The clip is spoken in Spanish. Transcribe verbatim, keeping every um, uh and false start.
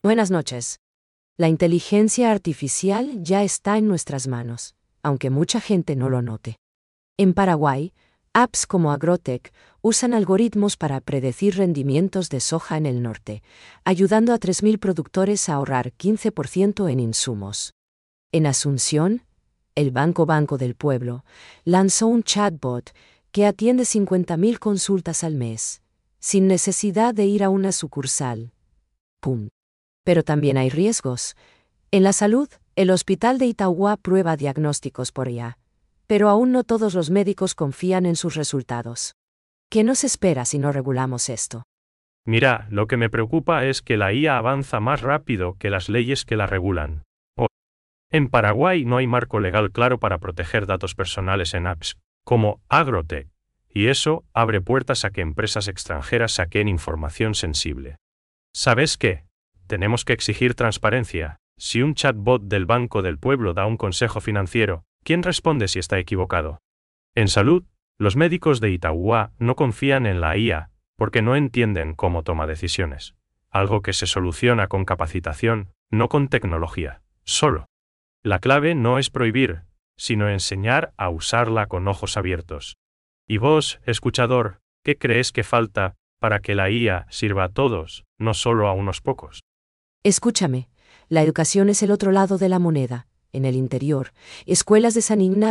Buenas noches. La inteligencia artificial ya está en nuestras manos, aunque mucha gente no lo note. En Paraguay, apps como Agrotec usan algoritmos para predecir rendimientos de soja en el norte, ayudando a tres mil productores a ahorrar quince por ciento en insumos. En Asunción, el Banco Banco del Pueblo lanzó un chatbot que atiende cincuenta mil consultas al mes, sin necesidad de ir a una sucursal. Pum. Pero también hay riesgos. En la salud, el Hospital de Itauguá prueba diagnósticos por I A, pero aún no todos los médicos confían en sus resultados. ¿Qué nos espera si no regulamos esto? Mira, lo que me preocupa es que la I A avanza más rápido que las leyes que la regulan. O, en Paraguay no hay marco legal claro para proteger datos personales en apps, como Agrotec, y eso abre puertas a que empresas extranjeras saquen información sensible. ¿Sabes qué? Tenemos que exigir transparencia. Si un chatbot del Banco del Pueblo da un consejo financiero, ¿quién responde si está equivocado? En salud, los médicos de Itauguá no confían en la I A, porque no entienden cómo toma decisiones. Algo que se soluciona con capacitación, no con tecnología, solo. La clave no es prohibir, sino enseñar a usarla con ojos abiertos. Y vos, escuchador, ¿qué crees que falta para que la I A sirva a todos, no solo a unos pocos? Escúchame, la educación es el otro lado de la moneda. En el interior, escuelas de San Ignacio